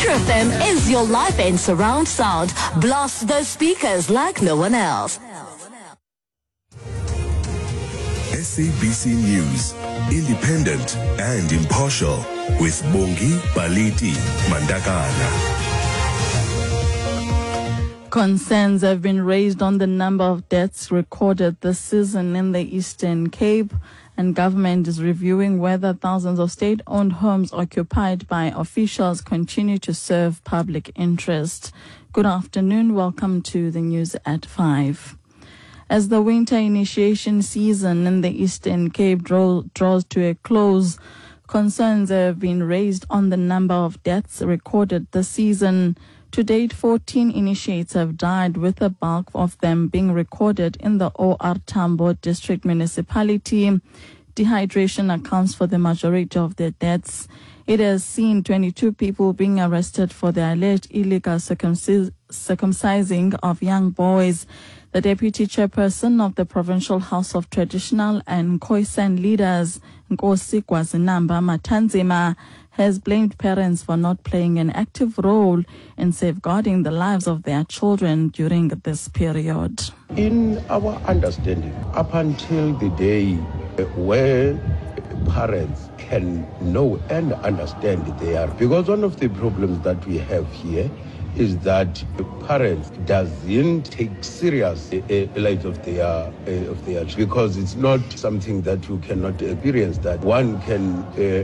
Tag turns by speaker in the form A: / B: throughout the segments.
A: True FM is your life and surround sound. Blast those speakers like no one else.
B: SABC News, independent and impartial, with Bongi Baliti Mandakana.
C: Concerns have been raised on the number of deaths recorded this season in the Eastern Cape, and government is reviewing whether thousands of state-owned homes occupied by officials continue to serve public interest. Good afternoon. Welcome to the news at 5. As the winter initiation season in the Eastern Cape draws to a close, concerns have been raised on the number of deaths recorded this season. To date, 14 initiates have died, with the bulk of them being recorded in the OR Tambo District Municipality. Dehydration accounts for the majority of the deaths. It has seen 22 people being arrested for the alleged illegal circumcising of young boys. The deputy chairperson of the Provincial House of Traditional and Khoisan Leaders, Nkosi Kwazinamba Matanzima, has blamed parents for not playing an active role in safeguarding the lives of their children during this period.
D: In our understanding, up until the day where parents can know and understand they are, because one of the problems that we have here is that parents doesn't take serious lives of their because it's not something that you cannot experience, that one can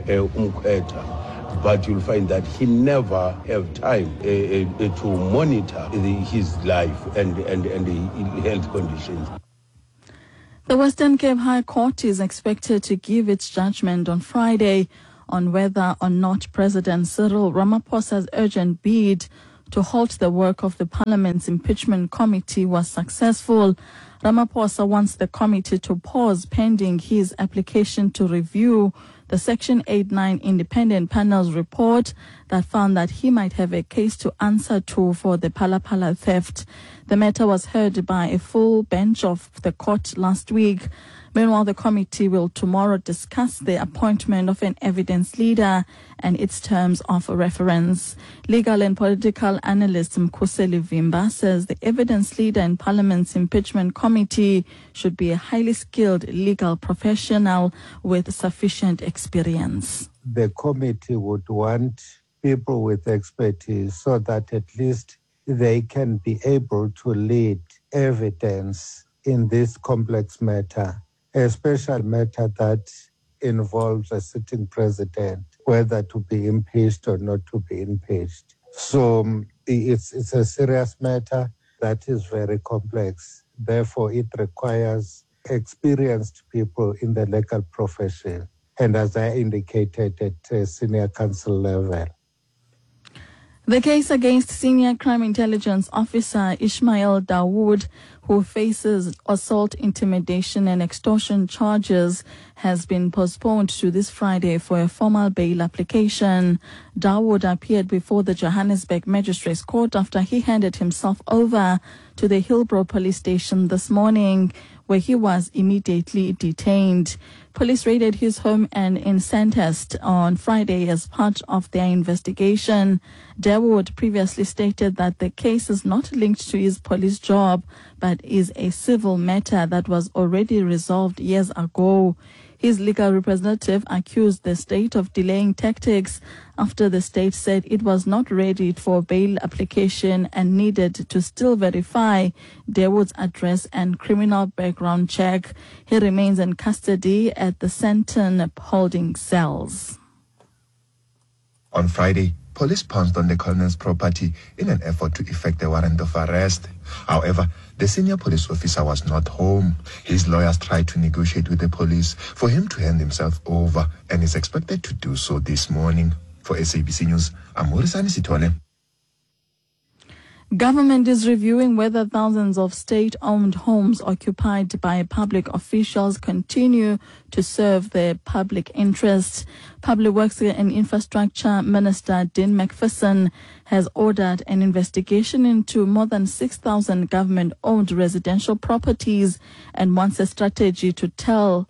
D: but you'll find that he never have time to monitor his life and health conditions.
C: The Western Cape High Court is expected to give its judgment on Friday on whether or not President Cyril Ramaphosa's urgent bid to halt the work of the Parliament's impeachment committee was successful. Ramaphosa wants the committee to pause pending his application to review the Section 8-9 independent panel's report that found that he might have a case to answer to for the Phala Phala theft. The matter was heard by a full bench of the court last week. Meanwhile, the committee will tomorrow discuss the appointment of an evidence leader and its terms of reference. Legal and political analyst Mkhuseli Vimba says the evidence leader in Parliament's impeachment committee should be a highly skilled legal professional with sufficient experience.
E: The committee would want people with expertise so that at least they can be able to lead evidence in this complex matter, a special matter that involves a sitting president, whether to be impeached or not to be impeached. So it's a serious matter that is very complex. Therefore, it requires experienced people in the legal profession, and as I indicated, at a senior counsel level.
C: The case against Senior Crime Intelligence Officer Ismail Dawood, who faces assault, intimidation and extortion charges, has been postponed to this Friday for a formal bail application. Dawood appeared before the Johannesburg Magistrates Court after he handed himself over to the Hillbrow police station this morning, where he was immediately detained. Police raided his home and in Sandhurst on Friday as part of their investigation. Dawood previously stated that the case is not linked to his police job, but is a civil matter that was already resolved years ago. His legal representative accused the state of delaying tactics after the state said it was not ready for bail application and needed to still verify Dawood's address and criminal background check. He remains in custody at the Sandton holding cells.
F: On Friday, police pounced on the colonel's property in an effort to effect a warrant of arrest. However, the senior police officer was not home. His lawyers tried to negotiate with the police for him to hand himself over and is expected to do so this morning. For SABC News, I'm Morisani Sitole.
C: Government is reviewing whether thousands of state-owned homes occupied by public officials continue to serve the public interest. Public Works and Infrastructure Minister Dean McPherson has ordered an investigation into more than 6,000 government-owned residential properties and wants a strategy to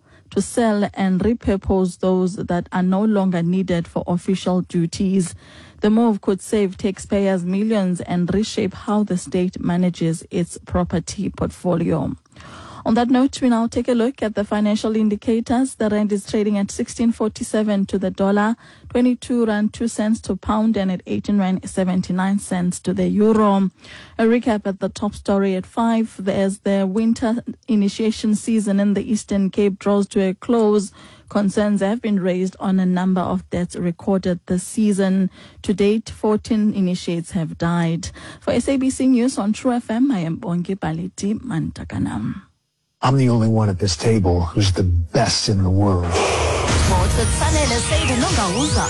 C: sell and repurpose those that are no longer needed for official duties. The move could save taxpayers millions and reshape how the state manages its property portfolio. On that note, we now take a look at the financial indicators. The rand is trading at 16.47 to the dollar, 22 rand 2 cents to pound, and at 18 rand 79 cents to the euro. A recap at the top story at 5. As the winter initiation season in the Eastern Cape draws to a close, concerns have been raised on a number of deaths recorded this season. To date, 14 initiates have died. For SABC News on True FM, I am Bongi Baliti Mantakanam.
G: I'm the only one at this table who's the best in the world.
A: Sports at Sanele Sede Nongawuza.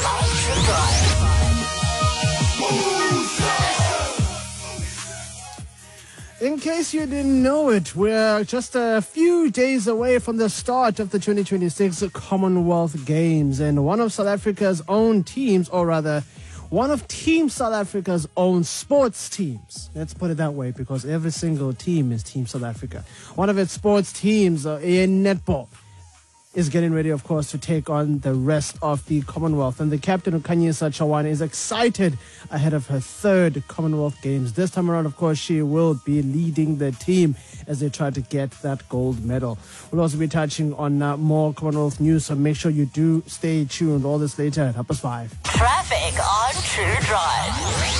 H: In case you didn't know it, we're just a few days away from the start of the 2026 Commonwealth Games, and one of South Africa's own teams, or rather, one of Team South Africa's own sports teams. Let's put it that way, because every single team is Team South Africa. One of its sports teams, in netball, is getting ready, of course, to take on the rest of the Commonwealth. And the captain of Khanyisa Chawane is excited ahead of her third Commonwealth Games. This time around, of course, she will be leading the team as they try to get that gold medal. We'll also be touching on more Commonwealth news, so make sure you do stay tuned. All this later at 5:30.
A: Traffic on True Drive.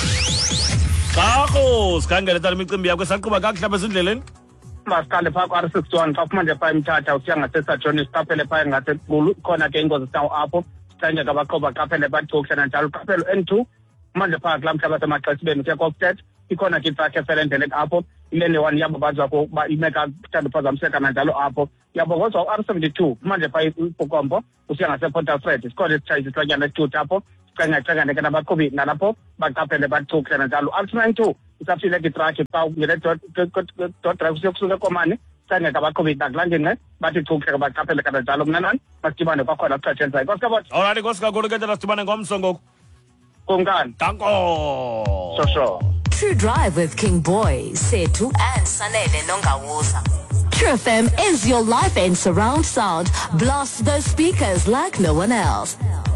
I: Masiqale phaa ku-R61 xa kumanje phaa eMthatha usiya ngaseSajoni siqaphele phaa ngaseGqulu khona ke ingozi sawo apho sitshanje ngabaqhubi baqaphele bathuhle nanjalo uqaphelo N2 kumanje phaa kulaa mhlaba semaxesibeni usiya koFted ikhona ke itrakhi efele endleleni apho ilene one yabo baziwa ukuba imeka kuthanda uphazamiseka nanjalo apho yabo kodwa u-R72 kumanje phaa iBukombo usiya ngasePort Alfred sikhona isitshayisa isilwanyana esithuthi apho sicengacengane ke nabaqhubi nalapho baqaphele bathuhle nanjalo u-R92 isafile ke itrakhi phaa ngele dot drive siyokusuka eKomani sangeka abaqhubi nakulangeni bathi thuhle baqaphele kanjalo mnanani masidibane kwakhona kuqatshenzayo kosikabot
J: alright nkosikakhulu ke ndlela sidibane ngomso ngoku
I: kumkani
J: danko
I: sure
A: True Drive with King Boy, Setu and Sanele Nongawuza. True FM is your life and surround sound. Blast those speakers like no one else.